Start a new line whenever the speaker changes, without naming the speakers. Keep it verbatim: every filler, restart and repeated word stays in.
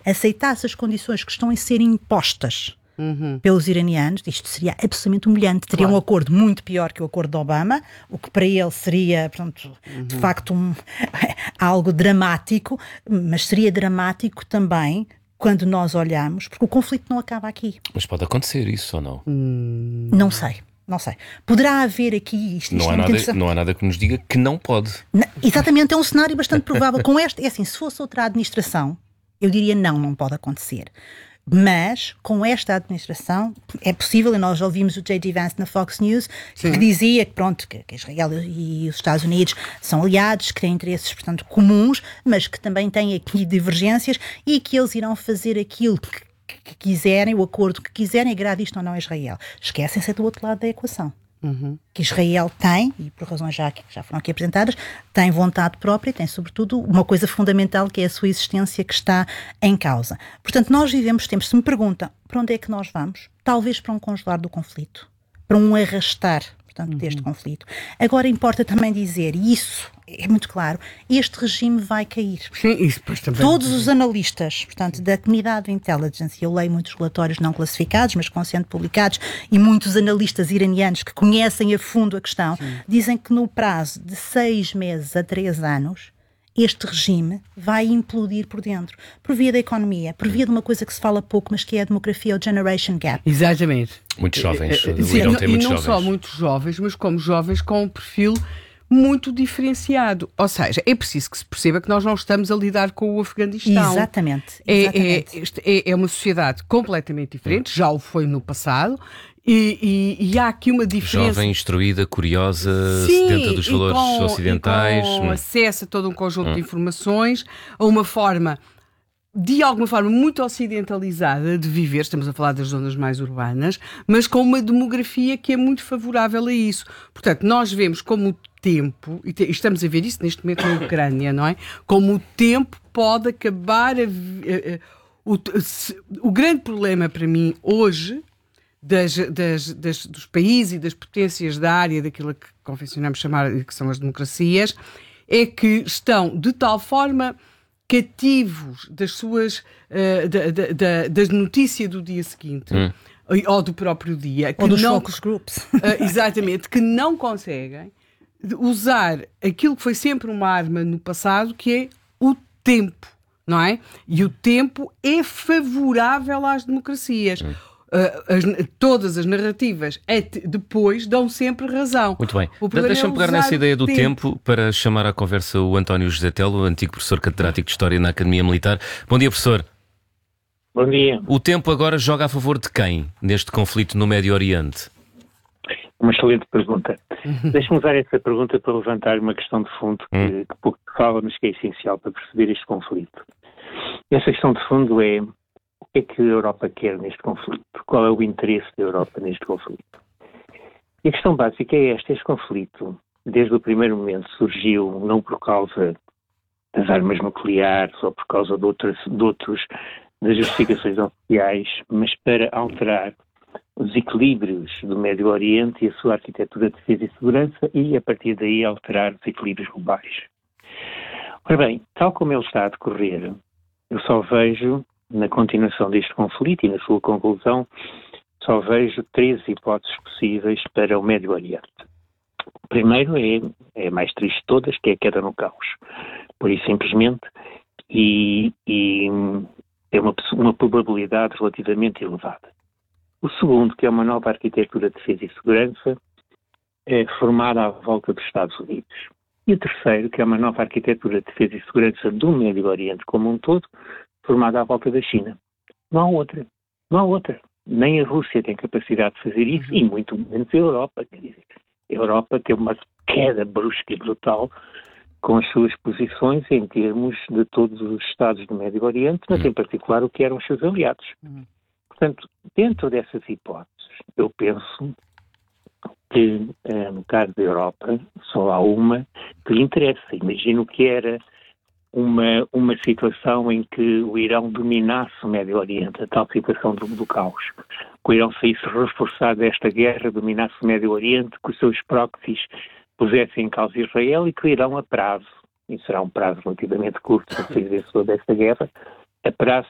aceitasse as condições que estão a ser impostas Uhum. pelos iranianos, isto seria absolutamente humilhante. Teria claro. um acordo muito pior que o acordo de Obama, o que para ele seria, portanto, uhum. de facto um, algo dramático, mas seria dramático também quando nós olhamos, porque o conflito não acaba aqui.
Mas pode acontecer isso ou não?
Hum. Não sei, não sei. Poderá haver aqui isto.
Não,
isto
há nada, não há nada que nos diga que não pode.
Não, exatamente, é um cenário bastante provável. Com este, é assim, se fosse outra administração, eu diria não, não pode acontecer. Mas, com esta administração, é possível, e nós já ouvimos o J D Vance na Fox News, Sim. que dizia que, pronto, que, que Israel e os Estados Unidos são aliados, que têm interesses, portanto, comuns, mas que também têm aqui divergências e que eles irão fazer aquilo que, que, que quiserem, o acordo que quiserem, agrade isto ou não a Israel. Esquecem-se do outro lado da equação. Uhum. Que Israel tem, e por razões já, que já foram aqui apresentadas, tem vontade própria e tem sobretudo uma coisa fundamental que é a sua existência que está em causa. Portanto, nós vivemos tempos, se me perguntam para onde é que nós vamos, talvez para um congelar do conflito, para um arrastar, portanto, uhum. deste conflito. Agora importa também dizer, e isso é muito claro, este regime vai cair.
Sim, isso depois também.
Todos os analistas, portanto, da comunidade de intelligence, eu leio muitos relatórios não classificados, mas que vão sendo publicados, e muitos analistas iranianos que conhecem a fundo a questão, Sim. dizem que no prazo de seis meses a três anos, este regime vai implodir por dentro, por via da economia, por via de uma coisa que se fala pouco, mas que é a demografia, o generation gap.
Exatamente.
Muitos jovens.
É, Sim, não, tem muitos e não jovens. Só muitos jovens, mas como jovens com um perfil muito diferenciado. Ou seja, é preciso que se perceba que nós não estamos a lidar com o Afeganistão.
Exatamente.
exatamente. É, é, é uma sociedade completamente diferente, já o foi no passado, e, e, e há aqui uma diferença.
Jovem, instruída, curiosa,
Sim,
sedenta dos valores
com,
ocidentais.
E com acesso a todo um conjunto hum. de informações, a uma forma, de alguma forma, muito ocidentalizada de viver, estamos a falar das zonas mais urbanas, mas com uma demografia que é muito favorável a isso. Portanto, nós vemos como o tempo, e te, estamos a ver isso neste momento na Ucrânia, não é? Como o tempo pode acabar a... a, a o, se, o grande problema para mim hoje das, das, das, dos países e das potências da área daquilo que convencionamos chamar que são as democracias, é que estão de tal forma cativos das suas uh, da, da, da, das notícias do dia seguinte hum. ou do próprio dia, que
ou dos
não,
focus groups,
uh, exatamente, que não conseguem usar aquilo que foi sempre uma arma no passado, que é o tempo, não é? E o tempo é favorável às democracias. Hum. Uh, as, todas as narrativas depois dão sempre razão.
Muito bem. Deixa-me pegar nessa ideia do tempo. tempo para chamar à conversa o António José Telo, antigo professor catedrático de História na Academia Militar. Bom dia, professor.
Bom dia.
O tempo agora joga a favor de quem neste conflito no Médio Oriente?
Uma excelente pergunta. Deixa-me usar essa pergunta para levantar uma questão de fundo que, hum. que pouco se fala, mas que é essencial para perceber este conflito. Essa questão de fundo é: o que é que a Europa quer neste conflito? Qual é o interesse da Europa neste conflito? E a questão básica é esta: este conflito, desde o primeiro momento, surgiu não por causa das armas nucleares ou por causa de outras, de outros, das justificações oficiais, mas para alterar os equilíbrios do Médio Oriente e a sua arquitetura de defesa e segurança e, a partir daí, alterar os equilíbrios globais. Ora bem, tal como ele está a decorrer, eu só vejo, na continuação deste conflito e na sua conclusão, só vejo três hipóteses possíveis para o Médio Oriente. O primeiro é, é a mais triste de todas, que é a queda no caos. Por isso, simplesmente, e, e é uma, uma probabilidade relativamente elevada. O segundo, que é uma nova arquitetura de defesa e segurança, é formada à volta dos Estados Unidos. E o terceiro, que é uma nova arquitetura de defesa e segurança do Médio Oriente como um todo, formada à volta da China. Não há outra. Não há outra. Nem a Rússia tem capacidade de fazer isso, e muito menos a Europa. Quer dizer, a Europa tem uma queda brusca e brutal com as suas posições em termos de todos os Estados do Médio Oriente, mas em particular o que eram os seus aliados. Portanto, dentro dessas hipóteses, eu penso que, eh, no caso da Europa, só há uma que lhe interessa. Imagino que era uma, uma situação em que o Irão dominasse o Médio Oriente, a tal situação do, do caos. Que o Irão saísse reforçado desta guerra, dominasse o Médio Oriente, que os seus proxies pusessem em causa Israel e que o Irão, a prazo, e será um prazo relativamente curto para ser vencedor desta guerra, a prazo